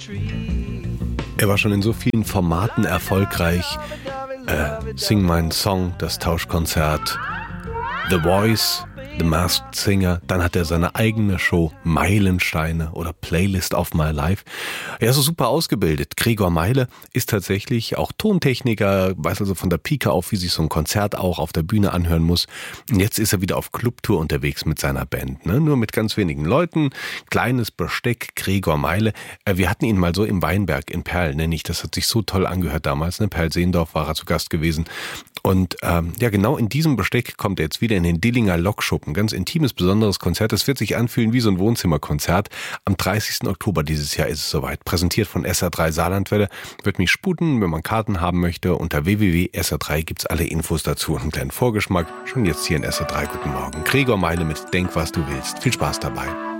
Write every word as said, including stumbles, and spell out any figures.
Er war schon in so vielen Formaten erfolgreich. Äh, Sing meinen Song, das Tauschkonzert, The Voice, The Masked Singer, dann hat er seine eigene Show Meilensteine oder Playlist of My Life. Er ist so super ausgebildet. Gregor Meile ist tatsächlich auch Tontechniker, weiß also von der Pike auf, wie sich so ein Konzert auch auf der Bühne anhören muss. Und jetzt ist er wieder auf Clubtour unterwegs mit seiner Band, ne? Nur mit ganz wenigen Leuten, kleines Besteck, Gregor Meile. Wir hatten ihn mal so im Weinberg in Perl, nenne ich, das hat sich so toll angehört damals, ne? Perl-Seendorf war er zu Gast gewesen. Und ähm, ja, genau in diesem Besteck kommt er jetzt wieder in den Dillinger Lokschuppen. Ganz intimes, besonderes Konzert. Es wird sich anfühlen wie so ein Wohnzimmerkonzert. Am dreißigsten Oktober dieses Jahr ist es soweit. Präsentiert von S R drei Saarlandwelle. Wird mich sputen, wenn man Karten haben möchte. Unter w w w punkt s r drei gibt's alle Infos dazu und einen kleinen Vorgeschmack. Schon jetzt hier in S R drei. Guten Morgen. Gregor Meile mit Denk, was du willst. Viel Spaß dabei.